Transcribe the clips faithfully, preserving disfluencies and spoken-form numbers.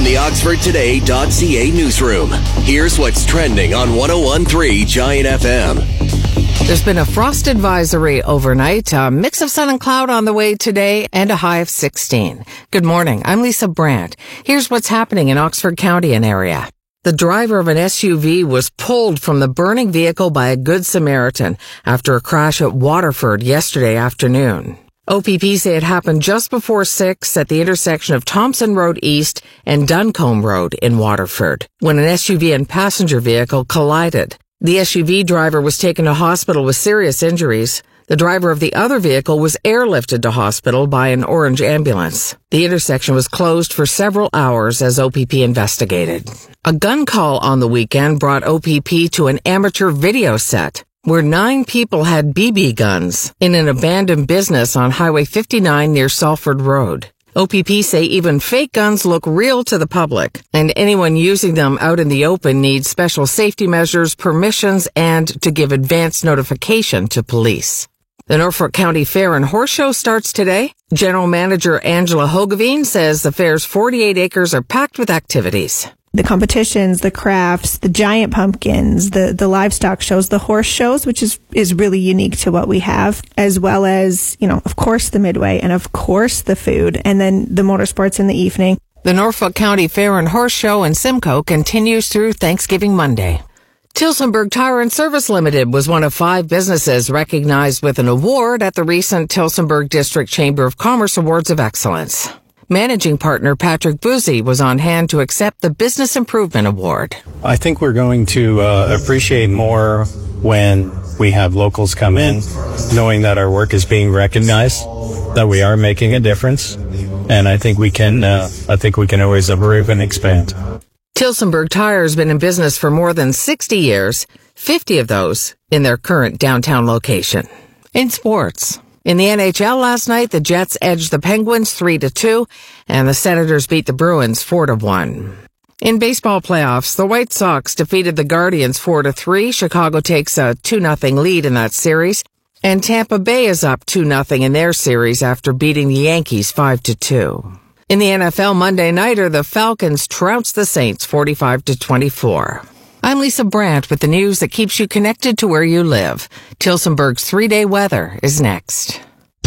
the Oxford Today dot C A newsroom, here's what's trending on one oh one point three Giant F M. There's been a frost advisory overnight, a mix of sun and cloud on the way today, and a high of sixteen. Good morning. I'm Lisa Brandt. Here's what's happening in Oxford County and area. The driver of an S U V was pulled from the burning vehicle by a Good Samaritan after a crash at Waterford yesterday afternoon. O P P say it happened just before six at the intersection of Thompson Road East and Duncombe Road in Waterford when an S U V and passenger vehicle collided. The S U V driver was taken to hospital with serious injuries. The driver of the other vehicle was airlifted to hospital by an orange ambulance. The intersection was closed for several hours as O P P investigated. A gun call on the weekend brought O P P to an amateur video set where nine people had B B guns in an abandoned business on Highway fifty-nine near Salford Road. O P P say even fake guns look real to the public, and anyone using them out in the open needs special safety measures, permissions, and to give advance notification to police. The Norfolk County Fair and Horse Show starts today. General Manager Angela Hogeveen says the fair's forty-eight acres are packed with activities. The competitions, the crafts, the giant pumpkins, the, the livestock shows, the horse shows, which is, is really unique to what we have, as well as, you know, of course, the Midway and of course the food, and then the motorsports in the evening. The Norfolk County Fair and Horse Show in Simcoe continues through Thanksgiving Monday. Tilsonburg Tire and Service Limited was one of five businesses recognized with an award at the recent Tilsonburg District Chamber of Commerce Awards of Excellence. Managing partner Patrick Buzzi was on hand to accept the Business Improvement Award. I think we're going to uh, appreciate more when we have locals come in, knowing that our work is being recognized, that we are making a difference, and I think we can. Uh, I think we can always improve and expand. Tilsonburg Tire has been in business for more than sixty years, fifty of those in their current downtown location. In sports. In the N H L last night, the Jets edged the Penguins three to two, and the Senators beat the Bruins four to one. In baseball playoffs, the White Sox defeated the Guardians four to three. Chicago takes a two nothing lead in that series, and Tampa Bay is up two nothing in their series after beating the Yankees five to two. In the N F L Monday nighter, the Falcons trounced the Saints forty-five to twenty-four. I'm Lisa Brandt with the news that keeps you connected to where you live. Tilsonburg's three-day weather is next.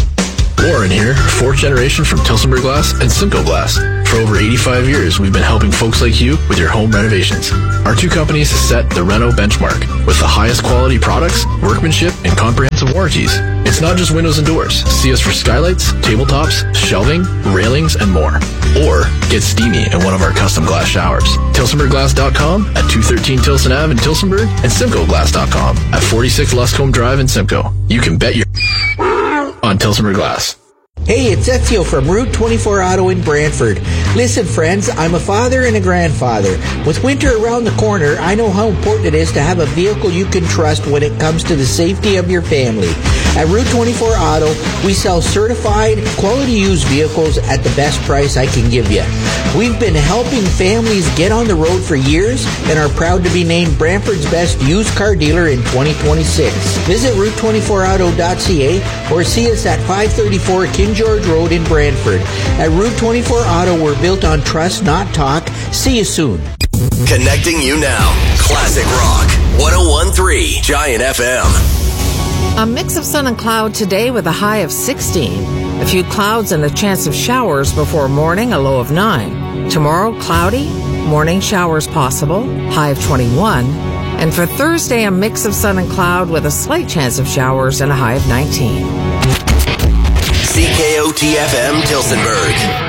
Warren here, fourth generation from Tilsonburg Glass and Simcoe Glass. For over eighty-five years, we've been helping folks like you with your home renovations. Our two companies set the Reno benchmark with the highest quality products, workmanship, and comprehensive warranties. It's not just windows and doors. See us for skylights, tabletops, shelving, railings, and more. Or get steamy in one of our custom glass showers. Tilsonburg Glass dot com at two thirteen Tilson Avenue in Tilsonburg and Simcoe Glass dot com at forty-six Luscombe Drive in Simcoe. You can bet your on Tilsonburg Glass. Hey, it's Ezio from Route twenty-four Auto in Brantford. Listen, friends, I'm a father and a grandfather. With winter around the corner, I know how important it is to have a vehicle you can trust when it comes to the safety of your family. At Route twenty-four Auto, we sell certified, quality used vehicles at the best price I can give you. We've been helping families get on the road for years and are proud to be named Brantford's best used car dealer in twenty twenty-six. Visit route twenty-four auto dot c a or see us at five thirty-four King George Road in Brantford. At Route twenty-four Auto, we're built on trust, not talk. See you soon. Connecting you now. Classic Rock. one oh one point three Giant F M. A mix of sun and cloud today with a high of sixteen. A few clouds and a chance of showers before morning, a low of nine. Tomorrow, cloudy, morning showers possible, high of twenty-one. And for Thursday, a mix of sun and cloud with a slight chance of showers and a high of nineteen. C K O T F M Tilsonburg.